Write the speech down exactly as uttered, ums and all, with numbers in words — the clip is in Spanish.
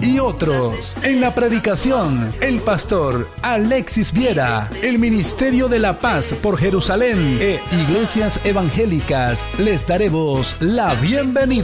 y otros. En la predicación, el pastor Alexis Viera, el Ministerio de la Paz por Jerusalén e Iglesias Evangélicas les daremos la bienvenida.